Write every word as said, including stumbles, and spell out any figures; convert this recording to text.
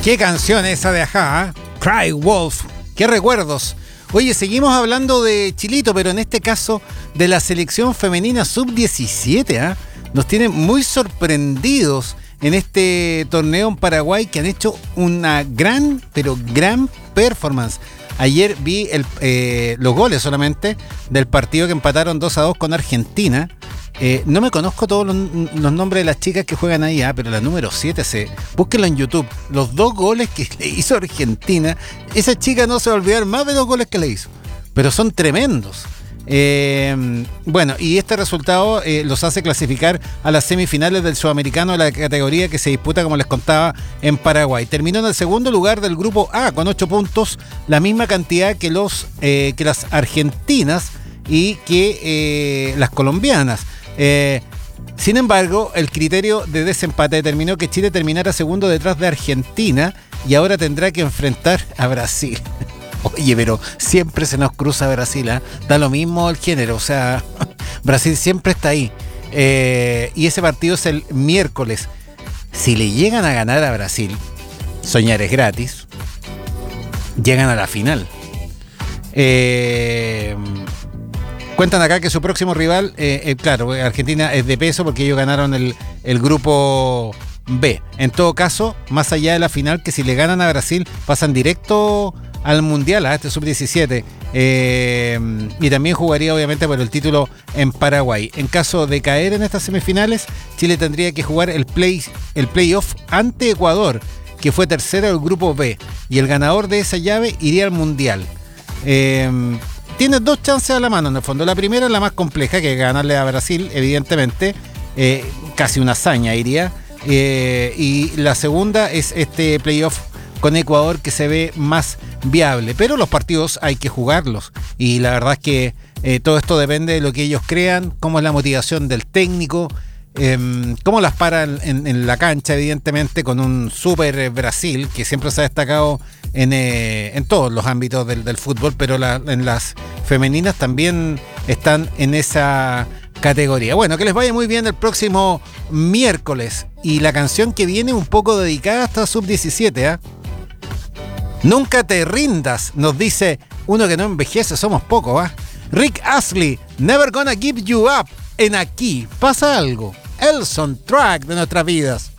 Qué canción esa de Ajá, ¿eh? Cry Wolf. Qué recuerdos. Oye, seguimos hablando de Chilito, pero en este caso de la selección femenina sub diecisiete. ¿eh? Nos tienen muy sorprendidos en este torneo en Paraguay, que han hecho una gran, pero gran performance. Ayer vi el, eh, los goles solamente del partido que empataron dos a dos con Argentina. Eh, no me conozco todos los, los nombres de las chicas que juegan ahí, ¿eh? Pero la número siete, se, búsquenlo en YouTube. Los dos goles que le hizo Argentina, esa chica no se va a olvidar más de los goles que le hizo. Pero son tremendos. Eh, bueno, y este resultado eh, los hace clasificar a las semifinales del Sudamericano de la categoría que se disputa, como les contaba, en Paraguay. Terminó en el segundo lugar del grupo A con ocho puntos, la misma cantidad que, los, eh, que las argentinas y que eh, las colombianas. Eh, sin embargo, el criterio de desempate determinó que Chile terminara segundo detrás de Argentina y ahora tendrá que enfrentar a Brasil. Oye, pero siempre se nos cruza Brasil, ¿eh? Da lo mismo el género, o sea, Brasil siempre está ahí. Eh, y ese partido es el miércoles. Si le llegan a ganar a Brasil, soñar es gratis, llegan a la final. Eh... Cuentan acá que su próximo rival, eh, eh, claro, Argentina es de peso porque ellos ganaron el, el grupo B. En todo caso, más allá de la final, que si le ganan a Brasil, pasan directo al Mundial, a este sub diecisiete. Eh, y también jugaría obviamente por el título en Paraguay. En caso de caer en estas semifinales, Chile tendría que jugar el, play, el playoff ante Ecuador, que fue tercero del grupo B. Y el ganador de esa llave iría al Mundial. Eh, Tienes dos chances a la mano, en el fondo. La primera es la más compleja, que es ganarle a Brasil, evidentemente. Eh, casi una hazaña, diría. Eh, y la segunda es este playoff con Ecuador, que se ve más viable. Pero los partidos hay que jugarlos. Y la verdad es que eh, todo esto depende de lo que ellos crean, cómo es la motivación del técnico, eh, cómo las paran en, en la cancha, evidentemente, con un super Brasil, que siempre se ha destacado En, eh, en todos los ámbitos del, del fútbol, pero la, en las femeninas también están en esa categoría. Bueno, que les vaya muy bien el próximo miércoles. Y la canción que viene un poco dedicada hasta sub diecisiete, ¿eh? Nunca te rindas, nos dice uno que no envejece, somos pocos, ¿eh? Rick Astley, Never Gonna Give You Up. En Aquí pasa algo, el soundtrack de nuestras vidas.